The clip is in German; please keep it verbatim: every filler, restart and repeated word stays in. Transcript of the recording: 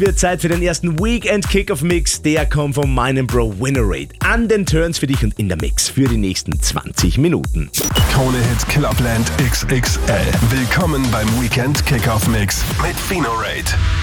Wird Zeit für den ersten Weekend Kickoff Mix. Der kommt von meinem Bro Winnerate. An den Turns für dich und in der Mix für die nächsten zwanzig Minuten. Krone-Hit Clubland X X L. Willkommen beim Weekend Kickoff Mix mit Winnerate.